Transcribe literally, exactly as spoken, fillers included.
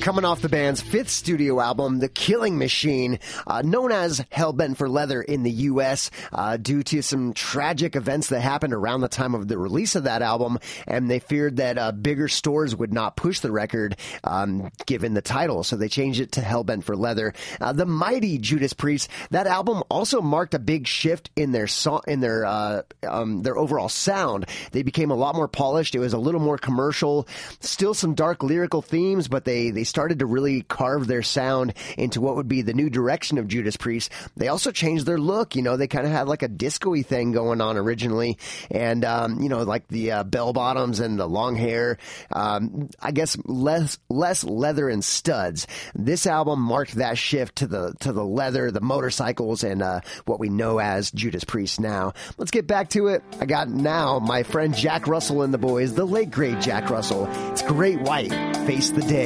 coming off the band's fifth studio album, The Killing Machine, uh, known as Hellbent for Leather in the U S, uh, due to some tragic events that happened around the time of the release of that album, and they feared that uh, bigger stores would not push the record, um, given the title, so they changed it to Hellbent for Leather. Uh, the mighty Judas Priest, that album also marked a big shift in their song, in their uh, um, their overall sound. They became a lot more polished. It was a little more commercial, still some dark lyrical themes, but they they started to really carve their sound into what would be the new direction of Judas Priest. They also changed their look. You know, they kind of had like a disco-y thing going on originally, and um, you know, like the uh, bell bottoms and the long hair. Um, I guess less less leather and studs. This album marked that shift to the to the leather, the motorcycles, and uh, what we know as Judas Priest now. Let's get back to it. I got now my friend Jack Russell and the boys, the late great Jack Russell. It's Great White, Face the Day.